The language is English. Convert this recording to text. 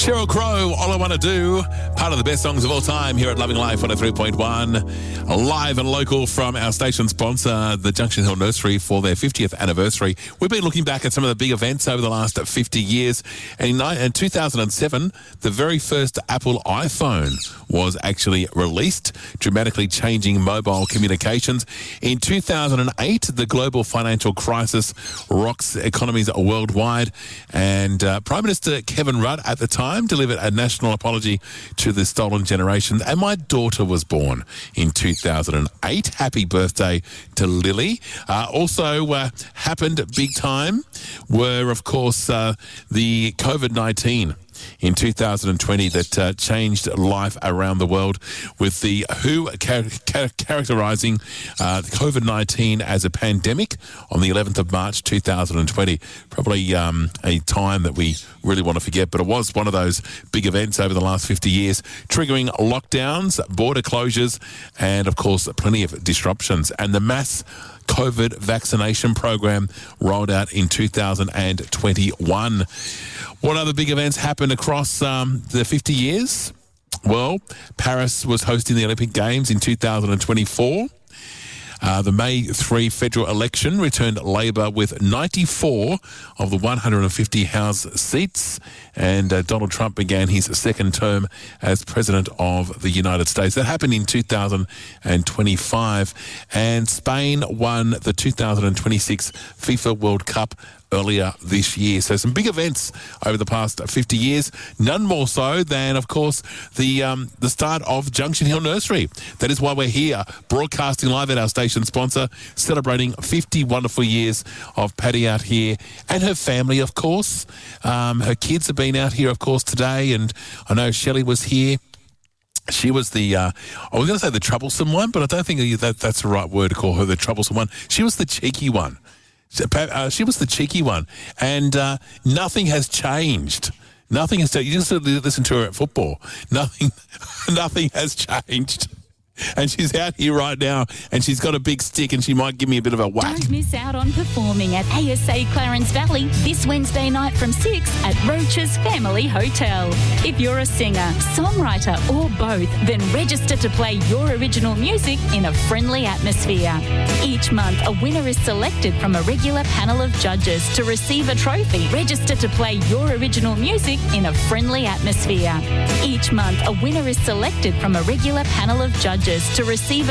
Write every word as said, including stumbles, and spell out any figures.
Sheryl Crow, All I Want to Do, part of the best songs of all time here at Loving Life one oh three point one. Live and local from our station sponsor, the Junction Hill Nursery, for their fiftieth anniversary. We've been looking back at some of the big events over the last fifty years. And in two thousand seven, the very first Apple iPhone was actually released, dramatically changing mobile communications. In two thousand eight, the global financial crisis rocks economies worldwide. And uh, Prime Minister Kevin Rudd at the time delivered a national apology to the stolen generation. And my daughter was born in two thousand eight. Happy birthday to Lily. Uh, also uh, happened big time were, of course, uh, the COVID nineteen in two thousand twenty that uh, changed life around the world, with the W H O char- char- characterising uh, COVID nineteen as a pandemic on the eleventh of March two thousand twenty. Probably um, a time that we really want to forget, but it was one of those big events over the last fifty years, triggering lockdowns, border closures, and, of course, plenty of disruptions. And the mass COVID vaccination program rolled out in two thousand twenty-one. What other big events happened across um, the fifty years? Well, Paris was hosting the Olympic Games in two thousand twenty-four. Uh, the May third federal election returned Labor with ninety-four of the one hundred fifty House seats, and uh, Donald Trump began his second term as President of the United States. That happened in two thousand twenty-five, and Spain won the two thousand twenty-six FIFA World Cup earlier this year. So some big events over the past fifty years, none more so than, of course, the um, the start of Junction Hill Nursery. That is why we're here, broadcasting live at our station sponsor, celebrating fifty wonderful years of Patty out here and her family, of course. Um, her kids have been out here, of course, today, and I know Shelley was here. She was the, uh, I was going to say the troublesome one, but I don't think that that's the right word to call her the troublesome one. She was the cheeky one. Uh, she was the cheeky one, and uh, nothing has changed. Nothing has changed. You just listen to her at football. Nothing, nothing has changed. And she's out here right now, and she's got a big stick, and she might give me a bit of a whack. Don't miss out on performing at A S A Clarence Valley this Wednesday night from six at Roach's Family Hotel. If you're a singer, songwriter, or both, then register to play your original music in a friendly atmosphere. Each month, a winner is selected from a regular panel of judges to receive a trophy. Register to play your original music in a friendly atmosphere. Each month, a winner is selected from a regular panel of judges to receive a